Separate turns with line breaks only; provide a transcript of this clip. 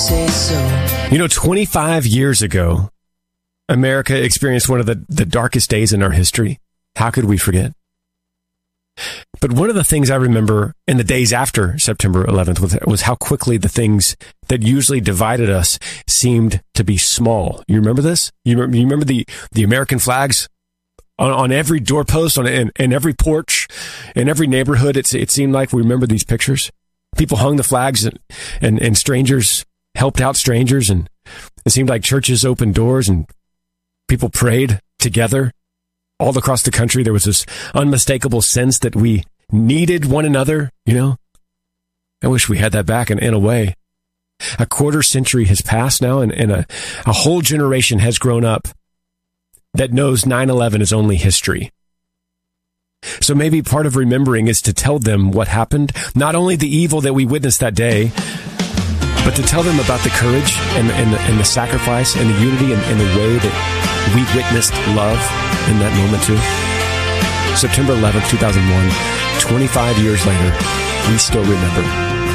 say so.
25 years ago, America experienced one of the darkest days in our history. How could we forget? But one of the things I remember in the days after September 11th was how quickly the things that usually divided us seemed to be small. You remember this? You remember the American flags on every doorpost, in every porch, in every neighborhood? It seemed like we remember these pictures. People hung the flags and strangers helped out strangers, and it seemed like churches opened doors and people prayed together. All across the country, there was this unmistakable sense that we needed one another, I wish we had that back in a way. A quarter century has passed now, and a whole generation has grown up that knows 9/11 is only history. So maybe part of remembering is to tell them what happened, not only the evil that we witnessed that day, but to tell them about the courage and the sacrifice and the unity and the way that we witnessed love in that moment too. September 11th, 2001, 25 years later, we still remember.